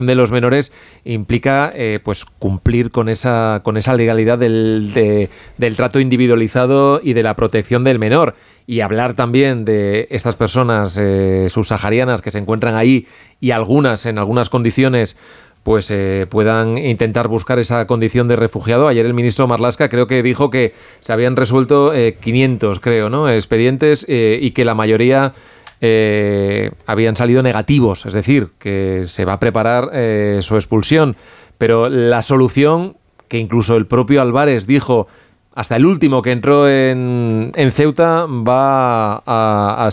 de los menores implica pues cumplir con esa legalidad del trato individualizado y de la protección del menor, y hablar también de estas personas subsaharianas que se encuentran ahí y algunas en algunas condiciones pues puedan intentar buscar esa condición de refugiado. Ayer el ministro Marlaska creo que dijo que se habían resuelto 500, creo, ¿no?, expedientes y que la mayoría habían salido negativos, es decir, que se va a preparar su expulsión. Pero la solución, que incluso el propio Álvarez dijo, hasta el último que entró en Ceuta va a